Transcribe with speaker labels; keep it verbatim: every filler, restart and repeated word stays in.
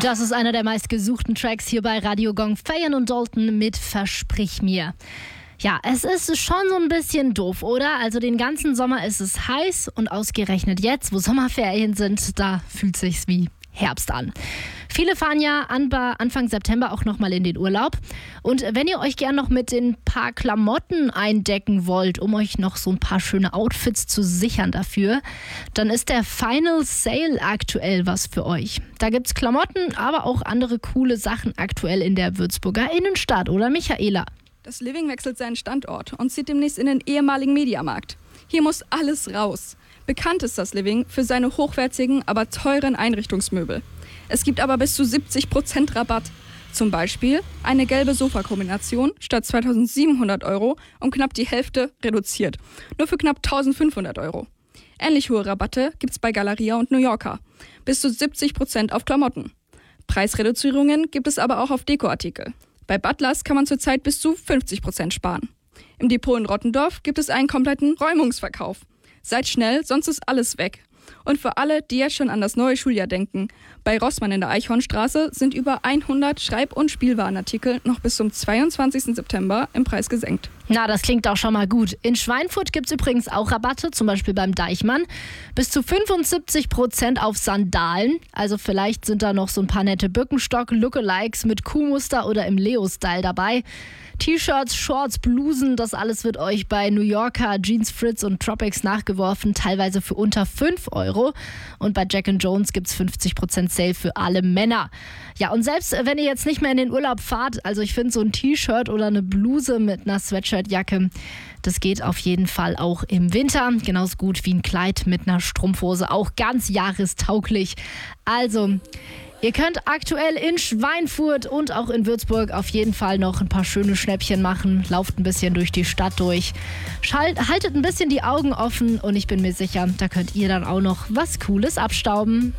Speaker 1: Das ist einer der meistgesuchten Tracks hier bei Radio Gong. Feiern und Dalton mit Versprich mir. Ja, es ist schon so ein bisschen doof, oder? Also den ganzen Sommer ist es heiß und ausgerechnet jetzt, wo Sommerferien sind, da fühlt sich's wie Herbst an. Viele fahren ja Anfang September auch nochmal in den Urlaub. Und wenn ihr euch gern noch mit den paar Klamotten eindecken wollt, um euch noch so ein paar schöne Outfits zu sichern dafür, dann ist der Final Sale aktuell was für euch. Da gibt's Klamotten, aber auch andere coole Sachen aktuell in der Würzburger Innenstadt, oder Michaela?
Speaker 2: Das Living wechselt seinen Standort und zieht demnächst in den ehemaligen Mediamarkt. Hier muss alles raus. Bekannt ist das Living für seine hochwertigen, aber teuren Einrichtungsmöbel. Es gibt aber bis zu siebzig Prozent Rabatt. Zum Beispiel eine gelbe Sofakombination statt zweitausendsiebenhundert Euro um knapp die Hälfte reduziert. Nur für knapp eintausendfünfhundert Euro. Ähnlich hohe Rabatte gibt's bei Galeria und New Yorker. Bis zu siebzig Prozent auf Klamotten. Preisreduzierungen gibt es aber auch auf Dekoartikel. Bei Butlers kann man zurzeit bis zu fünfzig Prozent sparen. Im Depot in Rottendorf gibt es einen kompletten Räumungsverkauf. Seid schnell, sonst ist alles weg. Und für alle, die jetzt schon an das neue Schuljahr denken, bei Rossmann in der Eichhornstraße sind über hundert Schreib- und Spielwarenartikel noch bis zum zweiundzwanzigsten September im Preis gesenkt.
Speaker 1: Na, das klingt auch schon mal gut. In Schweinfurt gibt es übrigens auch Rabatte, zum Beispiel beim Deichmann. Bis zu fünfundsiebzig Prozent auf Sandalen. Also vielleicht sind da noch so ein paar nette Birkenstock-Lookalikes mit Kuhmuster oder im Leo-Style dabei. T-Shirts, Shorts, Blusen, das alles wird euch bei New Yorker, Jeans Fritz und Tropics nachgeworfen, teilweise für unter fünf Euro. Und bei Jack and Jones gibt es fünfzig Prozent Sale für alle Männer. Ja, und selbst wenn ihr jetzt nicht mehr in den Urlaub fahrt, also ich finde so ein T-Shirt oder eine Bluse mit einer Sweatshirtjacke, das geht auf jeden Fall auch im Winter. Genauso gut wie ein Kleid mit einer Strumpfhose, auch ganz jahrestauglich. Also, ihr könnt aktuell in Schweinfurt und auch in Würzburg auf jeden Fall noch ein paar schöne Schnäppchen machen. Lauft ein bisschen durch die Stadt durch. Schalt, haltet ein bisschen die Augen offen und ich bin mir sicher, da könnt ihr dann auch noch was Cooles abstauben.